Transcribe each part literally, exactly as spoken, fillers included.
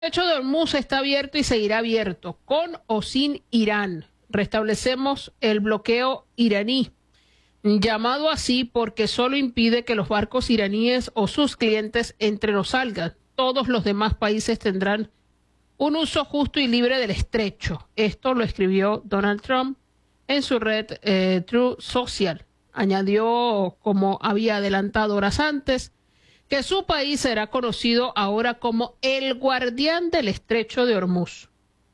estrecho de Hormuz está abierto y seguirá abierto, con o sin Irán. Restablecemos el bloqueo iraní, llamado así porque solo impide que los barcos iraníes o sus clientes entren o salgan. Todos los demás países tendrán un uso justo y libre del estrecho. Esto lo escribió Donald Trump en su red eh, Truth Social. Añadió, como había adelantado horas antes, que su país será conocido ahora como el guardián del estrecho de Hormuz.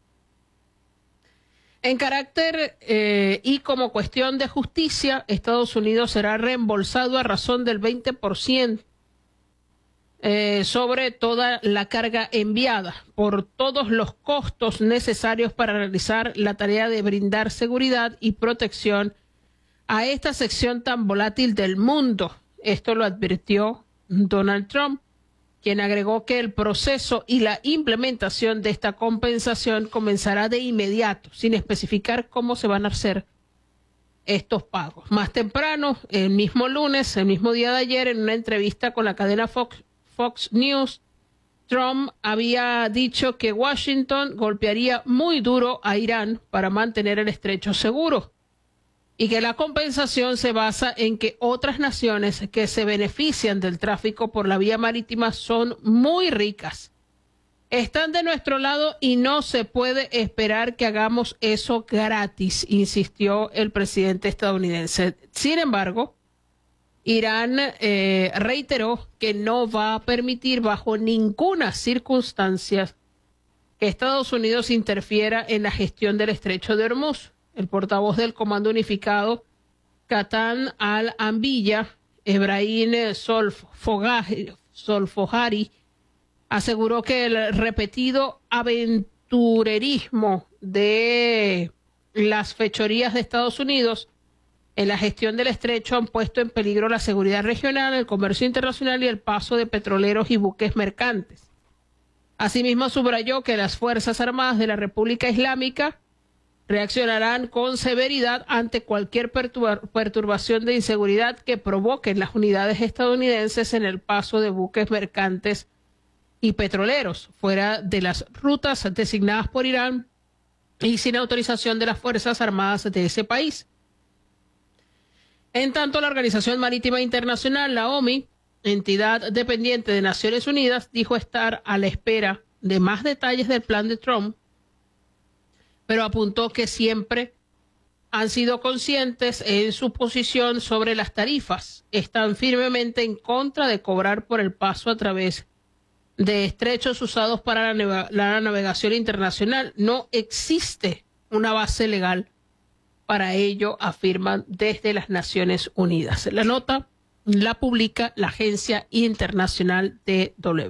En carácter eh, y como cuestión de justicia, Estados Unidos será reembolsado a razón del veinte por ciento eh, sobre toda la carga enviada por todos los costos necesarios para realizar la tarea de brindar seguridad y protección a esta sección tan volátil del mundo. Esto lo advirtió Donald Trump, quien agregó que el proceso y la implementación de esta compensación comenzará de inmediato, sin especificar cómo se van a hacer estos pagos. Más temprano, el mismo lunes, el mismo día de ayer, en una entrevista con la cadena Fox, Fox News, Trump había dicho que Washington golpearía muy duro a Irán para mantener el estrecho seguro, y que la compensación se basa en que otras naciones que se benefician del tráfico por la vía marítima son muy ricas. Están de nuestro lado y no se puede esperar que hagamos eso gratis, insistió el presidente estadounidense. Sin embargo, Irán eh, reiteró que no va a permitir bajo ninguna circunstancia que Estados Unidos interfiera en la gestión del estrecho de Hormuz. El portavoz del Comando Unificado, Katan al-Anbiya, Ebrahim Solfojari, aseguró que el repetido aventurerismo de las fechorías de Estados Unidos en la gestión del estrecho han puesto en peligro la seguridad regional, el comercio internacional y el paso de petroleros y buques mercantes. Asimismo, subrayó que las Fuerzas Armadas de la República Islámica reaccionarán con severidad ante cualquier perturba- perturbación de inseguridad que provoquen las unidades estadounidenses en el paso de buques mercantes y petroleros fuera de las rutas designadas por Irán y sin autorización de las Fuerzas Armadas de ese país. En tanto, la Organización Marítima Internacional, la O M I, entidad dependiente de Naciones Unidas, dijo estar a la espera de más detalles del plan de Trump, pero apuntó que siempre han sido conscientes en su posición sobre las tarifas. Están firmemente en contra de cobrar por el paso a través de estrechos usados para la, navega- la navegación internacional. No existe una base legal para ello, afirman desde las Naciones Unidas. La nota la publica la Agencia Internacional de W.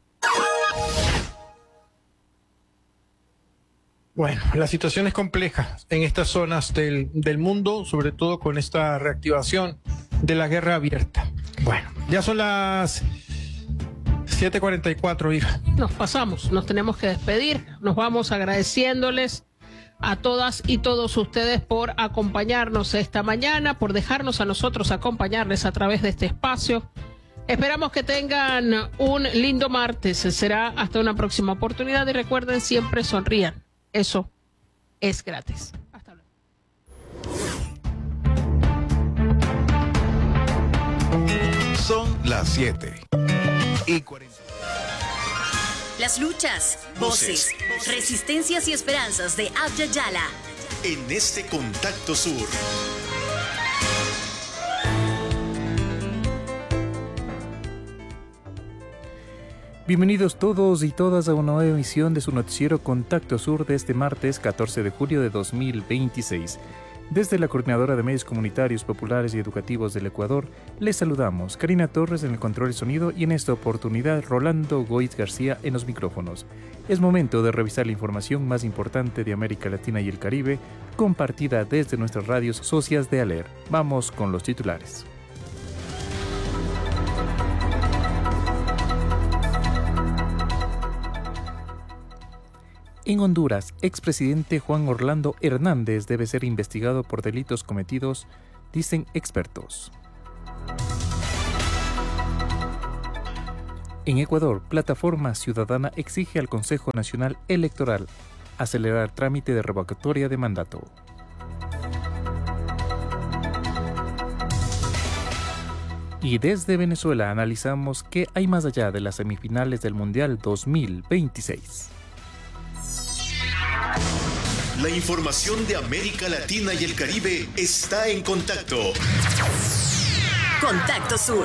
Bueno, la situación es compleja en estas zonas del, del mundo, sobre todo con esta reactivación de la guerra abierta. Bueno, ya son las siete cuarenta y cuatro, hija. Nos pasamos, nos tenemos que despedir. Nos vamos agradeciéndoles a todas y todos ustedes por acompañarnos esta mañana, por dejarnos a nosotros acompañarles a través de este espacio. Esperamos que tengan un lindo martes. Será hasta una próxima oportunidad y recuerden, siempre sonrían. Eso es gratis. Hasta luego. Son las siete y cuarenta. Las luchas, voces, resistencias y esperanzas de Abya Yala. En este Contacto Sur. Bienvenidos todos y todas a una nueva emisión de su noticiero Contacto Sur de este martes catorce de julio de dos mil veintiséis. Desde la Coordinadora de Medios Comunitarios, Populares y Educativos del Ecuador, les saludamos Karina Torres en el control de sonido y en esta oportunidad Rolando Goiz García en los micrófonos. Es momento de revisar la información más importante de América Latina y el Caribe, compartida desde nuestras radios socias de ALER. Vamos con los titulares. En Honduras, expresidente Juan Orlando Hernández debe ser investigado por delitos cometidos, dicen expertos. En Ecuador, Plataforma Ciudadana exige al Consejo Nacional Electoral acelerar trámite de revocatoria de mandato. Y desde Venezuela analizamos qué hay más allá de las semifinales del Mundial dos mil veintiséis. La información de América Latina y el Caribe está en Contacto. Contacto Sur.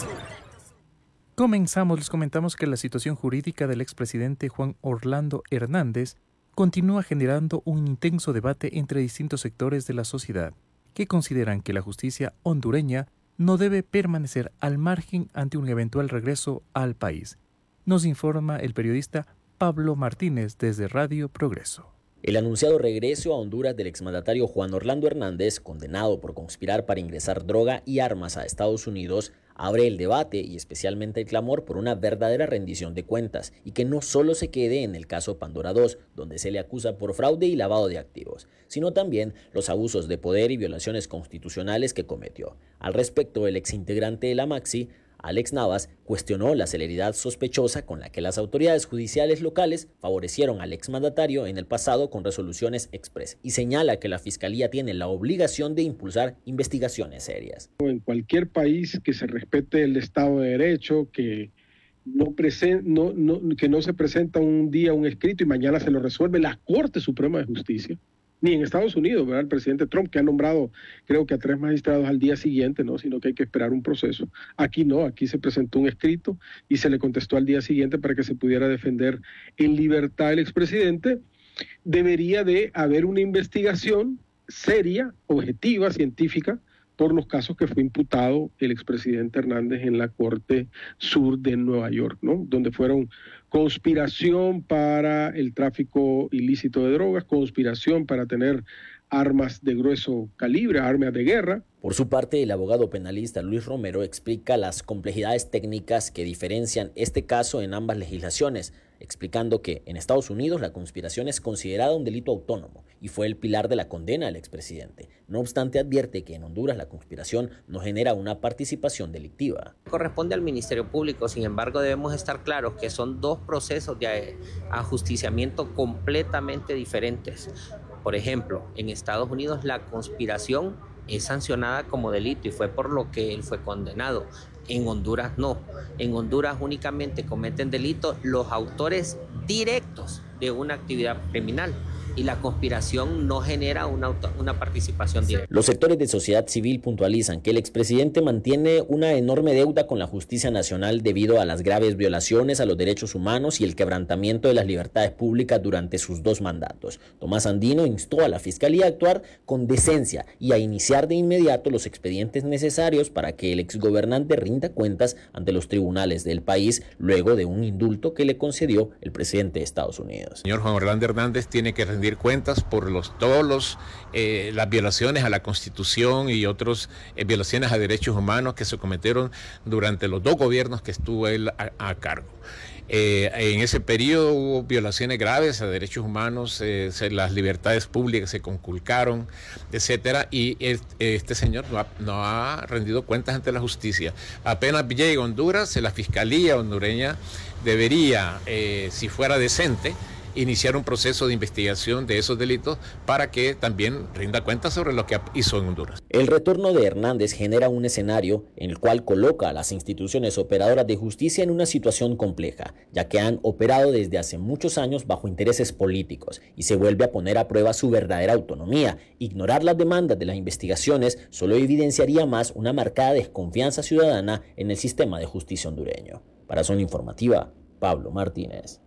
Comenzamos, les comentamos que la situación jurídica del expresidente Juan Orlando Hernández continúa generando un intenso debate entre distintos sectores de la sociedad, que consideran que la justicia hondureña no debe permanecer al margen ante un eventual regreso al país. Nos informa el periodista Pablo Martínez desde Radio Progreso. El anunciado regreso a Honduras del exmandatario Juan Orlando Hernández, condenado por conspirar para ingresar droga y armas a Estados Unidos, abre el debate y especialmente el clamor por una verdadera rendición de cuentas y que no solo se quede en el caso Pandora dos, donde se le acusa por fraude y lavado de activos, sino también los abusos de poder y violaciones constitucionales que cometió. Al respecto, el exintegrante de la Maxi, Alex Navas, cuestionó la celeridad sospechosa con la que las autoridades judiciales locales favorecieron al exmandatario en el pasado con resoluciones express y señala que la Fiscalía tiene la obligación de impulsar investigaciones serias. En cualquier país que se respete el Estado de Derecho, que no, presen- no, no, que no se presenta un día un escrito y mañana se lo resuelve la Corte Suprema de Justicia, ni en Estados Unidos, ¿verdad? El presidente Trump, que ha nombrado creo que a tres magistrados al día siguiente, ¿no? Sino que hay que esperar un proceso. Aquí no, aquí se presentó un escrito y se le contestó al día siguiente para que se pudiera defender en libertad el expresidente. Debería de haber una investigación seria, objetiva, científica, por los casos que fue imputado el expresidente Hernández en la Corte Sur de Nueva York, ¿no? Donde fueron conspiración para el tráfico ilícito de drogas, conspiración para tener armas de grueso calibre, armas de guerra. Por su parte, el abogado penalista Luis Romero explica las complejidades técnicas que diferencian este caso en ambas legislaciones, explicando que en Estados Unidos la conspiración es considerada un delito autónomo y fue el pilar de la condena al expresidente. No obstante, advierte que en Honduras la conspiración no genera una participación delictiva. Corresponde al Ministerio Público, sin embargo debemos estar claros que son dos procesos de ajusticiamiento completamente diferentes. Por ejemplo, en Estados Unidos la conspiración es sancionada como delito y fue por lo que él fue condenado. En Honduras no. En Honduras únicamente cometen delitos los autores directos de una actividad criminal y la conspiración no genera una, auto, una participación directa. Los sectores de sociedad civil puntualizan que el expresidente mantiene una enorme deuda con la justicia nacional debido a las graves violaciones a los derechos humanos y el quebrantamiento de las libertades públicas durante sus dos mandatos. Tomás Andino instó a la Fiscalía a actuar con decencia y a iniciar de inmediato los expedientes necesarios para que el exgobernante rinda cuentas ante los tribunales del país luego de un indulto que le concedió el presidente de Estados Unidos. Señor Juan Orlando Hernández tiene que rendir cuentas por los todos los eh, las violaciones a la Constitución y otras eh, violaciones a derechos humanos que se cometieron durante los dos gobiernos que estuvo él a, a cargo. Eh, en ese periodo hubo violaciones graves a derechos humanos, eh, se, las libertades públicas se conculcaron, etcétera, y el, este señor no ha, no ha rendido cuentas ante la justicia. Apenas llega a Honduras, la Fiscalía hondureña debería, eh, si fuera decente, iniciar un proceso de investigación de esos delitos para que también rinda cuenta sobre lo que hizo en Honduras. El retorno de Hernández genera un escenario en el cual coloca a las instituciones operadoras de justicia en una situación compleja, ya que han operado desde hace muchos años bajo intereses políticos y se vuelve a poner a prueba su verdadera autonomía. Ignorar las demandas de las investigaciones solo evidenciaría más una marcada desconfianza ciudadana en el sistema de justicia hondureño. Para Zona Informativa, Pablo Martínez.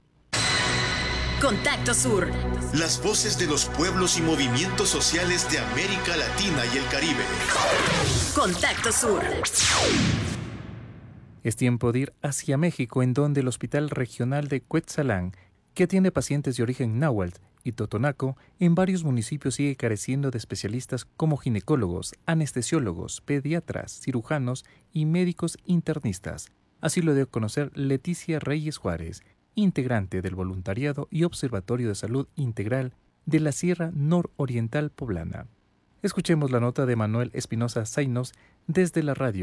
Contacto Sur. Las voces de los pueblos y movimientos sociales de América Latina y el Caribe. Contacto Sur. Es tiempo de ir hacia México, en donde el Hospital Regional de Cuetzalan, que atiende pacientes de origen náhuatl y totonaco, en varios municipios sigue careciendo de especialistas como ginecólogos, anestesiólogos, pediatras, cirujanos y médicos internistas. Así lo dio a conocer Leticia Reyes Juárez, integrante del Voluntariado y Observatorio de Salud Integral de la Sierra Nororiental Poblana. Escuchemos la nota de Manuel Espinosa Zainos desde la radio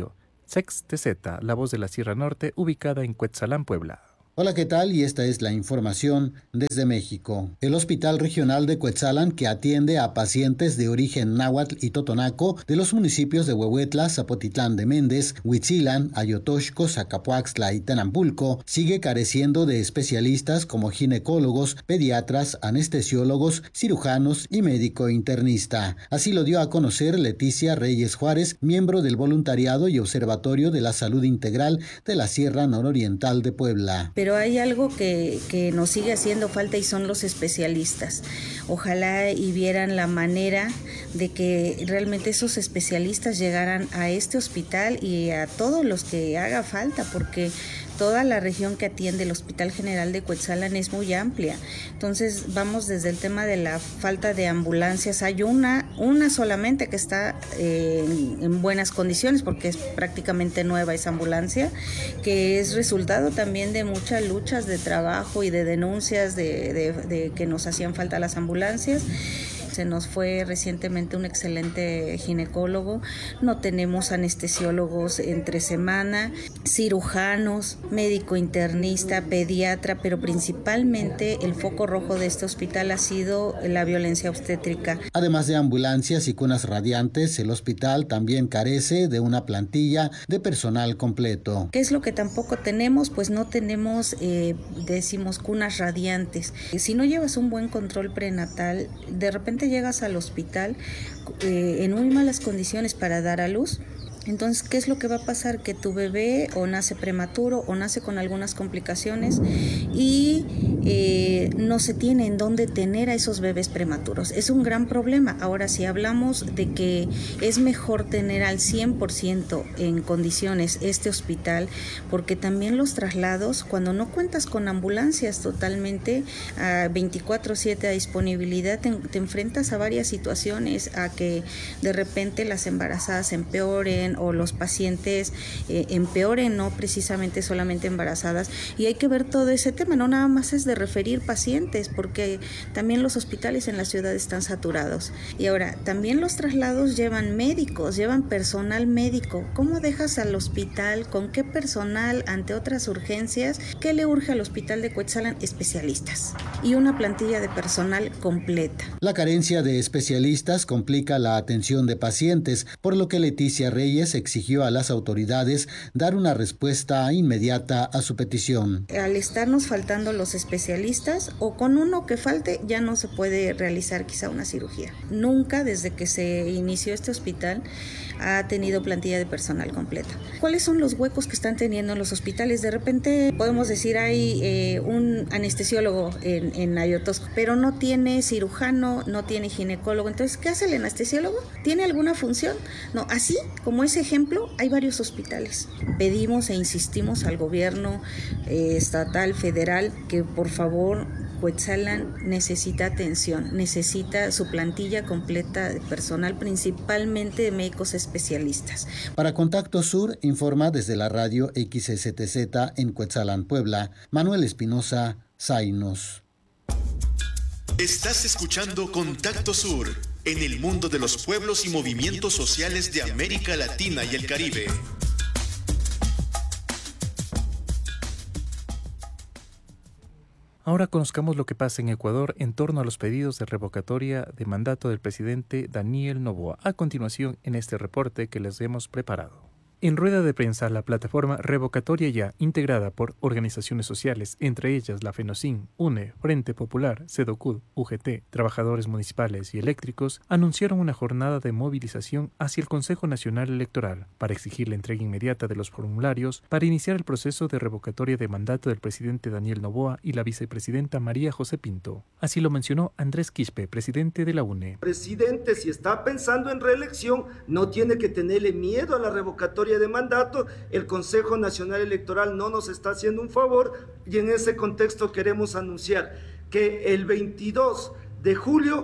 Sex T Z, la voz de la Sierra Norte, ubicada en Cuetzalán, Puebla. Hola, ¿qué tal? Y esta es la información desde México. El Hospital Regional de Cuetzalan, que atiende a pacientes de origen náhuatl y totonaco de los municipios de Huehuetla, Zapotitlán de Méndez, Huitzilan, Ayotoxco, Zacapuaxtla y Tenampulco, sigue careciendo de especialistas como ginecólogos, pediatras, anestesiólogos, cirujanos y médico internista. Así lo dio a conocer Leticia Reyes Juárez, miembro del Voluntariado y Observatorio de la Salud Integral de la Sierra Nororiental de Puebla. Pero hay algo que, que nos sigue haciendo falta y son los especialistas. Ojalá y vieran la manera de que realmente esos especialistas llegaran a este hospital y a todos los que haga falta, porque toda la región que atiende el Hospital General de Cuetzalan es muy amplia. Entonces vamos desde el tema de la falta de ambulancias. Hay una, una solamente que está eh, en, en buenas condiciones porque es prácticamente nueva esa ambulancia, que es resultado también de muchas luchas de trabajo y de denuncias de, de, de que nos hacían falta las ambulancias. Se nos fue recientemente un excelente ginecólogo, no tenemos anestesiólogos entre semana, cirujanos, médico internista, pediatra, pero principalmente el foco rojo de este hospital ha sido la violencia obstétrica. Además de ambulancias y cunas radiantes, el hospital también carece de una plantilla de personal completo. ¿Qué es lo que tampoco tenemos? Pues no tenemos, eh, decimos, cunas radiantes. Si no llevas un buen control prenatal, de repente llegas al hospital eh, en muy malas condiciones para dar a luz. Entonces, ¿qué es lo que va a pasar? Que tu bebé o nace prematuro o nace con algunas complicaciones y eh, no se tiene en dónde tener a esos bebés prematuros. Es un gran problema. Ahora, si hablamos de que es mejor tener al cien por ciento en condiciones este hospital, porque también los traslados, cuando no cuentas con ambulancias totalmente a veinticuatro siete a disponibilidad, te, te enfrentas a varias situaciones, a que de repente las embarazadas empeoren o los pacientes eh, empeoren, no precisamente solamente embarazadas, y hay que ver todo ese tema, no nada más es de referir pacientes, porque también los hospitales en la ciudad están saturados. Y ahora, también los traslados llevan médicos, llevan personal médico. ¿Cómo dejas al hospital? ¿Con qué personal ante otras urgencias? ¿Qué le urge al hospital de Cuetzalan? Especialistas y una plantilla de personal completa. La carencia de especialistas complica la atención de pacientes, por lo que Leticia Reyes exigió a las autoridades dar una respuesta inmediata a su petición. Al estarnos faltando los especialistas, o con uno que falte, ya no se puede realizar quizá una cirugía. Nunca desde que se inició este hospital ha tenido plantilla de personal completa. ¿Cuáles son los huecos que están teniendo en los hospitales? De repente podemos decir hay eh, un anestesiólogo en, en Ayotoxco, pero no tiene cirujano, no tiene ginecólogo. Entonces, ¿qué hace el anestesiólogo? ¿Tiene alguna función? No, así como ese ejemplo, hay varios hospitales. Pedimos e insistimos al gobierno eh, estatal, federal, que por favor Cuetzalan necesita atención, necesita su plantilla completa de personal, principalmente de médicos especialistas. Para Contacto Sur, informa desde la radio X S T Z en Cuetzalan, Puebla, Manuel Espinosa, Zainos. Estás escuchando Contacto Sur, en el mundo de los pueblos y movimientos sociales de América Latina y el Caribe. Ahora conozcamos lo que pasa en Ecuador en torno a los pedidos de revocatoria de mandato del presidente Daniel Noboa. A continuación, en este reporte que les hemos preparado. En rueda de prensa, la plataforma Revocatoria Ya, integrada por organizaciones sociales, entre ellas la FENOCIN, UNE, Frente Popular, CEDOCUD, U G T, trabajadores municipales y eléctricos, anunciaron una jornada de movilización hacia el Consejo Nacional Electoral para exigir la entrega inmediata de los formularios para iniciar el proceso de revocatoria de mandato del presidente Daniel Noboa y la vicepresidenta María José Pinto. Así lo mencionó Andrés Quispe, presidente de la UNE. Presidente, si está pensando en reelección, no tiene que tenerle miedo a la revocatoria de mandato. El Consejo Nacional Electoral no nos está haciendo un favor y en ese contexto queremos anunciar que el veintidós de julio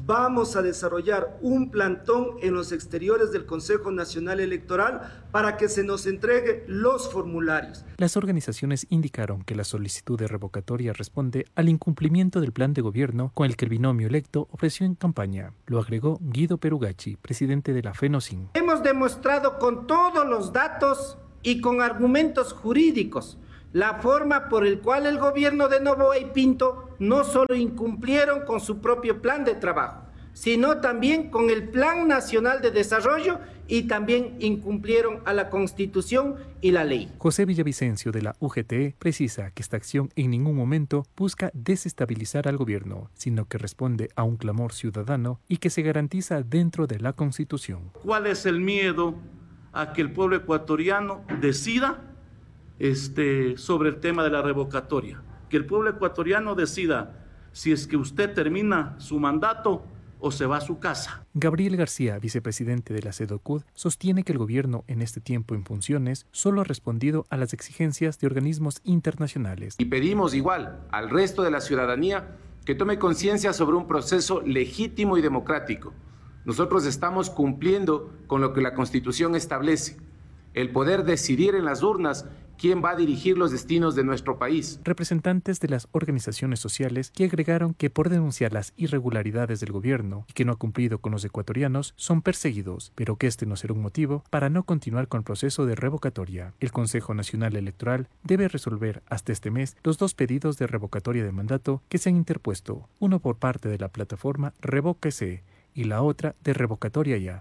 vamos a desarrollar un plantón en los exteriores del Consejo Nacional Electoral para que se nos entregue los formularios. Las organizaciones indicaron que la solicitud de revocatoria responde al incumplimiento del plan de gobierno con el que el binomio electo ofreció en campaña. Lo agregó Guido Perugacci, presidente de la FENOCIN. Hemos demostrado con todos los datos y con argumentos jurídicos la forma por el cual el gobierno de Noboa y Pinto no solo incumplieron con su propio plan de trabajo, sino también con el Plan Nacional de Desarrollo y también incumplieron a la Constitución y la ley. José Villavicencio de la U G T E precisa que esta acción en ningún momento busca desestabilizar al gobierno, sino que responde a un clamor ciudadano y que se garantiza dentro de la Constitución. ¿Cuál es el miedo a que el pueblo ecuatoriano decida Este, sobre el tema de la revocatoria? Que el pueblo ecuatoriano decida si es que usted termina su mandato o se va a su casa. Gabriel García, vicepresidente de la CEDOCUD, sostiene que el gobierno en este tiempo en funciones solo ha respondido a las exigencias de organismos internacionales. Y pedimos igual al resto de la ciudadanía que tome conciencia sobre un proceso legítimo y democrático. Nosotros estamos cumpliendo con lo que la Constitución establece, el poder decidir en las urnas quién va a dirigir los destinos de nuestro país. Representantes de las organizaciones sociales que agregaron que por denunciar las irregularidades del gobierno y que no ha cumplido con los ecuatorianos son perseguidos, pero que este no será un motivo para no continuar con el proceso de revocatoria. El Consejo Nacional Electoral debe resolver hasta este mes los dos pedidos de revocatoria de mandato que se han interpuesto, uno por parte de la plataforma Revóquese y la otra de Revocatoria Ya.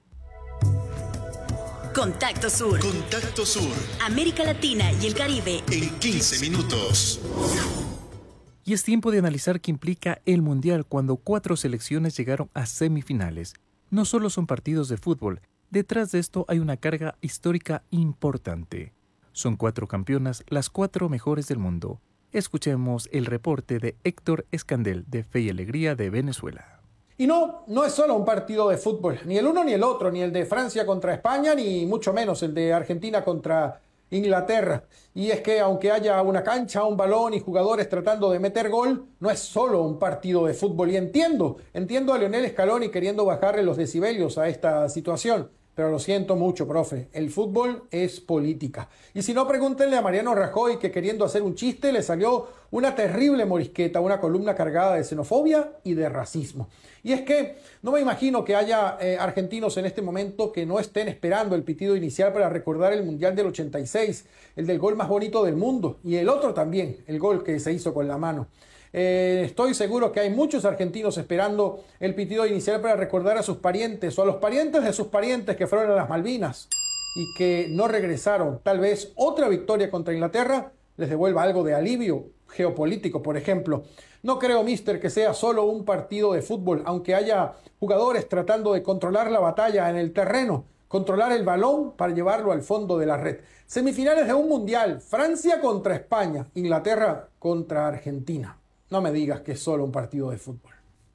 Contacto Sur. Contacto Sur. América Latina y el Caribe. En quince minutos. Y es tiempo de analizar qué implica el Mundial cuando cuatro selecciones llegaron a semifinales. No solo son partidos de fútbol, detrás de esto hay una carga histórica importante. Son cuatro campeonas, las cuatro mejores del mundo. Escuchemos el reporte de Héctor Escandel, de Fe y Alegría de Venezuela. Y no, no es solo un partido de fútbol, ni el uno ni el otro, ni el de Francia contra España, ni mucho menos el de Argentina contra Inglaterra. Y es que aunque haya una cancha, un balón y jugadores tratando de meter gol, no es solo un partido de fútbol. Y entiendo, entiendo a Lionel Scaloni queriendo bajarle los decibelios a esta situación. Pero lo siento mucho, profe, el fútbol es política. Y si no, pregúntenle a Mariano Rajoy, que queriendo hacer un chiste le salió una terrible morisqueta, una columna cargada de xenofobia y de racismo. Y es que no me imagino que haya eh, argentinos en este momento que no estén esperando el pitido inicial para recordar el Mundial del ochenta y seis, el del gol más bonito del mundo, y el otro también, el gol que se hizo con la mano. Eh, estoy seguro que hay muchos argentinos esperando el pitido inicial para recordar a sus parientes o a los parientes de sus parientes que fueron a las Malvinas y que no regresaron. Tal vez otra victoria contra Inglaterra les devuelva algo de alivio geopolítico, por ejemplo. No creo, mister, que sea solo un partido de fútbol, aunque haya jugadores tratando de controlar la batalla en el terreno, controlar el balón para llevarlo al fondo de la red. Semifinales de un mundial, Francia contra España, Inglaterra contra Argentina. No me digas que es solo un partido de fútbol.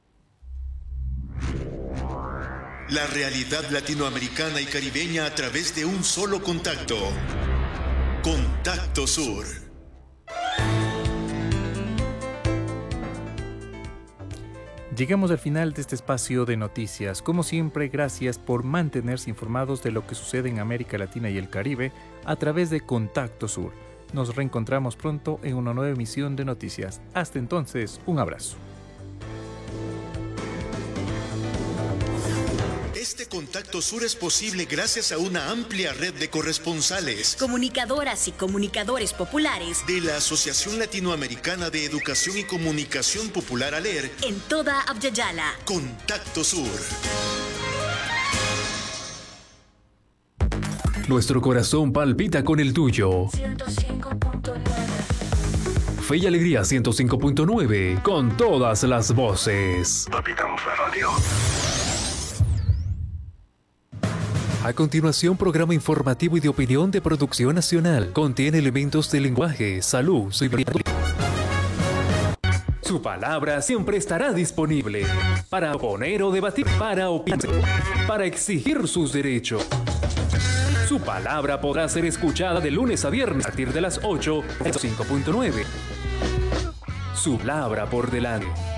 La realidad latinoamericana y caribeña a través de un solo contacto. Contacto Sur. Llegamos al final de este espacio de noticias. Como siempre, gracias por mantenerse informados de lo que sucede en América Latina y el Caribe a través de Contacto Sur. Nos reencontramos pronto en una nueva emisión de noticias. Hasta entonces, un abrazo. Este Contacto Sur es posible gracias a una amplia red de corresponsales, comunicadoras y comunicadores populares de la Asociación Latinoamericana de Educación y Comunicación Popular ALER en toda Abya-Yala. Contacto Sur. Nuestro corazón palpita con el tuyo. ciento cinco punto nueve. Fe y Alegría ciento cinco punto nueve, con todas las voces. Palpitamos la radio. A continuación, programa informativo y de opinión de producción nacional. Contiene elementos de lenguaje, salud, cibernética. Su palabra siempre estará disponible para oponer o debatir, para opinar, para exigir sus derechos. Su palabra podrá ser escuchada de lunes a viernes a partir de las ocho, cinco punto nueve. Su palabra por delante.